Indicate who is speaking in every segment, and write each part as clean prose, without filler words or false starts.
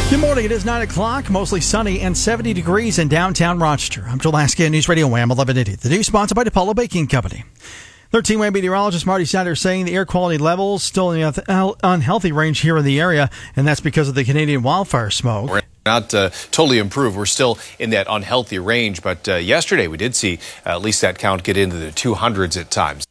Speaker 1: Good morning. It is 9 o'clock, mostly sunny and 70 degrees in downtown Rochester. I'm Joe Lasky, News Radio Wham 1180. The news sponsored by DePaulo Baking Company. 13 Wham meteorologist Marty Snyder saying the air quality levels still in the unhealthy range here in the area, and that's because of the Canadian wildfire smoke.
Speaker 2: We're not totally improved. We're still in that unhealthy range, but yesterday we did see at least that count get into the 200s at times.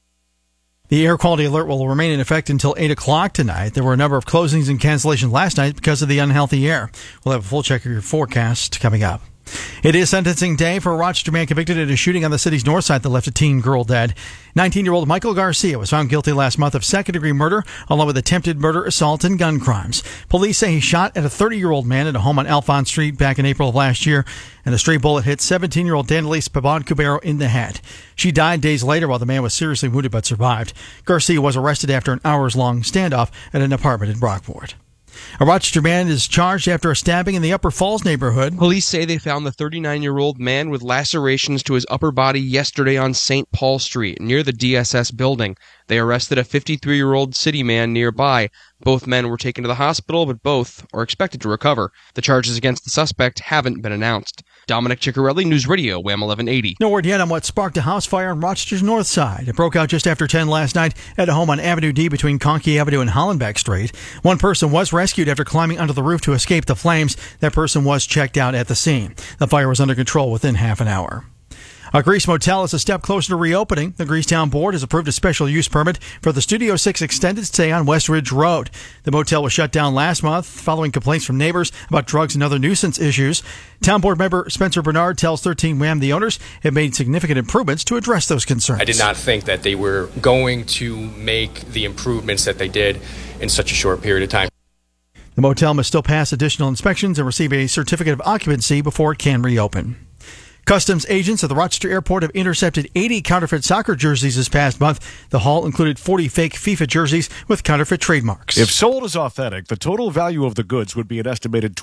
Speaker 1: The air quality alert will remain in effect until 8 o'clock tonight. There were a number of closings and cancellations last night because of the unhealthy air. We'll have a full check of your forecast coming up. It is sentencing day for a Rochester man convicted in a shooting on the city's north side that left a teen girl dead. 19-year-old Michael Garcia was found guilty last month of second-degree murder, along with attempted murder, assault, and gun crimes. Police say he shot at a 30-year-old man at a home on Alphonse Street back in April of last year, and a stray bullet hit 17-year-old Dandelise Pabon-Cubero in the head. She died days later while the man was seriously wounded but survived. Garcia was arrested after an hours-long standoff at an apartment in Brockport. A Rochester man is charged after a stabbing in the Upper Falls neighborhood.
Speaker 3: Police say they found the 39-year-old man with lacerations to his upper body yesterday on St. Paul Street, near the DSS building. They arrested a 53-year-old city man nearby. Both men were taken to the hospital, but both are expected to recover. The charges against the suspect haven't been announced. Dominic Ciccarelli, News Radio, Wham 1180.
Speaker 1: No word yet on what sparked a house fire on Rochester's north side. It broke out just after 10 last night at a home on Avenue D between Conkey Avenue and Hollenbeck Street. One person was rescued after climbing onto the roof to escape the flames. That person was checked out at the scene. The fire was under control within half an hour. A Greece motel is a step closer to reopening. The Greecetown Board has approved a special use permit for the Studio 6 extended stay on West Ridge Road. The motel was shut down last month following complaints from neighbors about drugs and other nuisance issues. Town Board member Spencer Bernard tells 13 Wham the owners have made significant improvements to address those concerns.
Speaker 4: I did not think that they were going to make the improvements that they did in such a short period of time.
Speaker 1: The motel must still pass additional inspections and receive a certificate of occupancy before it can reopen. Customs agents at the Rochester Airport have intercepted 80 counterfeit soccer jerseys this past month. The haul included 40 fake FIFA jerseys with counterfeit trademarks.
Speaker 5: If sold as authentic, the total value of the goods would be an estimated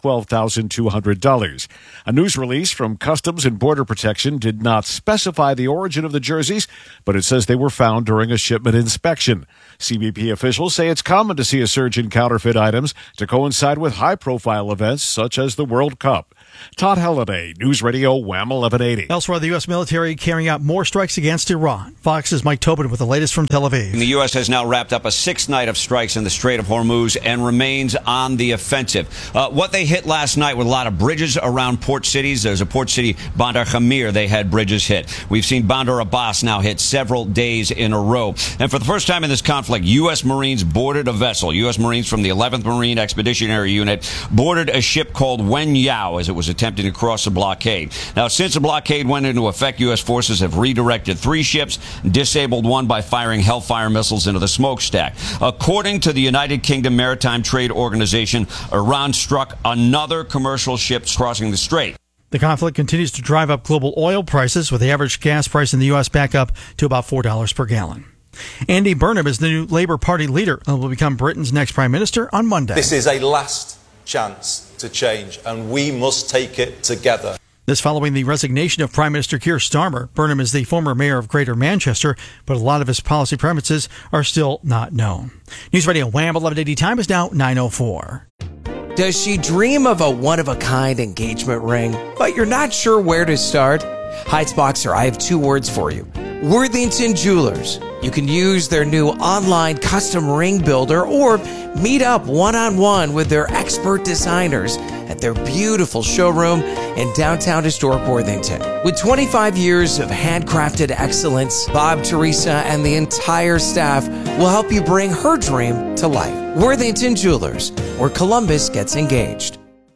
Speaker 5: $12,200. A news release from Customs and Border Protection did not specify the origin of the jerseys, but it says they were found during a shipment inspection. CBP officials say it's common to see a surge in counterfeit items to coincide with high-profile events such as the World Cup. Todd Halliday, News Radio, Wham 1180.
Speaker 1: Elsewhere, the U.S. military carrying out more strikes against Iran. Fox's Mike Tobin with the latest from Tel Aviv.
Speaker 6: The U.S. has now wrapped up a sixth night of strikes in the Strait of Hormuz and remains on the offensive. What they hit last night with a lot of bridges around port cities. There's a port city, Bandar Khamir, they had bridges hit. We've seen Bandar Abbas now hit several days in a row. And for the first time in this conflict, U.S. Marines boarded a vessel. U.S. Marines from the 11th Marine Expeditionary Unit boarded a ship called Wen Yao as it was attempting to cross the blockade. Now, since the blockade went into effect, U.S. forces have redirected 3 ships, disabled one by firing Hellfire missiles into the smokestack. According to the United Kingdom Maritime Trade Organization, Iran struck another commercial ship crossing the strait.
Speaker 1: The conflict continues to drive up global oil prices, with the average gas price in the U.S. back up to about $4 per gallon. Andy Burnham is the new Labour Party leader and will become Britain's next Prime Minister on Monday.
Speaker 7: This is a last chance to change, and we must take it together.
Speaker 1: This following the resignation of Prime Minister Keir Starmer. Burnham is the former mayor of Greater Manchester, but a lot of his policy premises are still not known. News Radio Wham 1180 time is now 9:04.
Speaker 8: Does she dream of a one-of-a-kind engagement ring, but you're not sure where to start? Heights Boxer, I have 2 words for you. Worthington Jewelers. You can use their new online custom ring builder or meet up one-on-one with their expert designers at their beautiful showroom in downtown historic Worthington. With 25 years of handcrafted excellence, Bob, Teresa, and the entire staff will help you bring her dream to life. Worthington Jewelers, where Columbus gets engaged.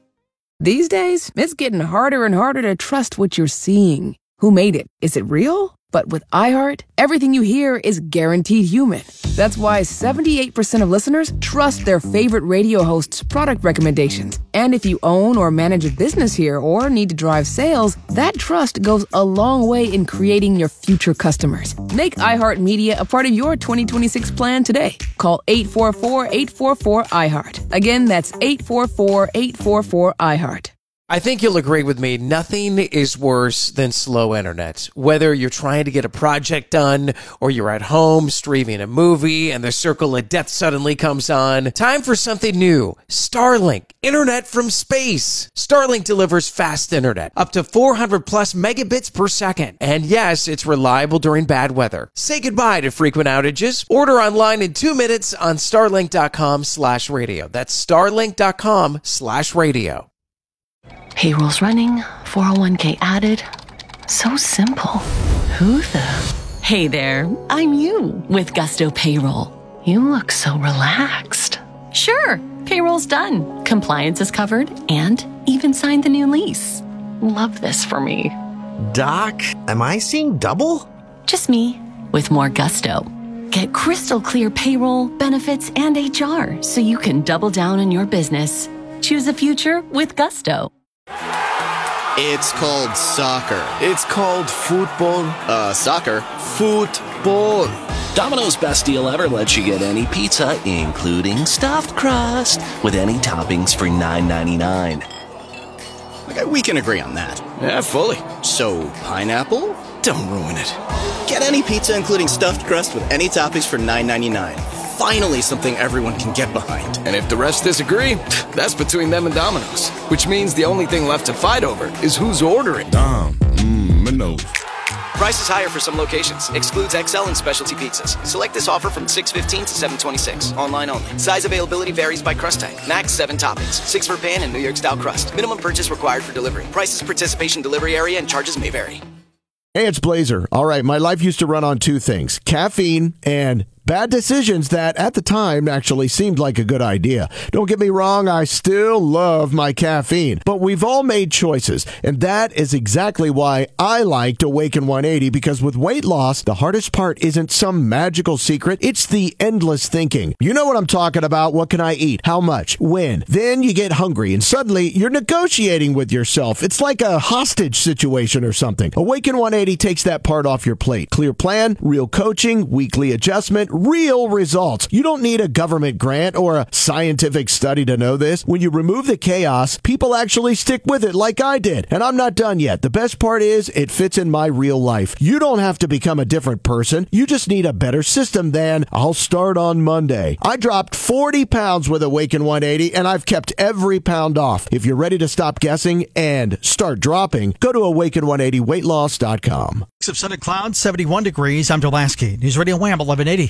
Speaker 9: These days, it's getting harder and harder to trust what you're seeing. Who made it? Is it real? But with iHeart, everything you hear is guaranteed human. That's why 78% of listeners trust their favorite radio hosts' product recommendations. And if you own or manage a business here or need to drive sales, that trust goes a long way in creating your future customers. Make iHeartMedia a part of your 2026 plan today. Call 844-844-iHeart. Again, that's 844-844-iHeart.
Speaker 8: I think you'll agree with me. Nothing is worse than slow internet. Whether you're trying to get a project done or you're at home streaming a movie and the circle of death suddenly comes on. Time for something new. Starlink. Internet from space. Starlink delivers fast internet. Up to 400 plus megabits per second. And yes, it's reliable during bad weather. Say goodbye to frequent outages. Order online in 2 minutes on starlink.com/radio. That's starlink.com/radio.
Speaker 10: Payroll's running, 401k added. So simple. Who the? Hey there, I'm you with Gusto Payroll. You look so relaxed. Sure, payroll's done. Compliance is covered and even signed the new lease. Love this for me.
Speaker 11: Doc, am I seeing double?
Speaker 10: Just me with more Gusto. Get crystal clear payroll, benefits, and HR so you can double down on your business. Choose a future with Gusto.
Speaker 12: It's called soccer. It's called football. Soccer. Football.
Speaker 13: Domino's Best Deal Ever lets you get any pizza, including stuffed crust, with any toppings for $9.99.
Speaker 12: Okay, we can agree on that.
Speaker 13: Yeah, fully.
Speaker 12: So, pineapple? Don't ruin it. Get any pizza, including stuffed crust, with any toppings for $9.99. Finally, something everyone can get behind.
Speaker 14: And if the rest disagree, that's between them and Domino's. Which means the only thing left to fight over is who's ordering.
Speaker 15: Domino's.
Speaker 16: Price is higher for some locations. Excludes XL and specialty pizzas. Select this offer from 6/15 to 7/26. Online only. Size availability varies by crust type. Max 7 toppings. 6 for pan and New York style crust. Minimum purchase required for delivery. Prices, participation, delivery area, and charges may vary.
Speaker 17: Hey, it's Blazer. All right, my life used to run on 2 things: caffeine and bad decisions that at the time actually seemed like a good idea. Don't get me wrong, I still love my caffeine, but we've all made choices, and that is exactly why I liked Awaken 180, because with weight loss, the hardest part isn't some magical secret, it's the endless thinking. You know what I'm talking about. What can I eat? How much? When? Then you get hungry, and suddenly you're negotiating with yourself. It's like a hostage situation or something. Awaken 180 takes that part off your plate. Clear plan, real coaching, weekly adjustment, real results. You don't need a government grant or a scientific study to know this. When you remove the chaos, people actually stick with it like I did. And I'm not done yet. The best part is it fits in my real life. You don't have to become a different person. You just need a better system than I'll start on Monday. I dropped 40 pounds with Awaken 180 and I've kept every pound off. If you're ready to stop guessing and start dropping, go to awaken180weightloss.com.
Speaker 1: Of sun and clouds, 71 degrees. I'm Dulaski. News Radio Wham 1180.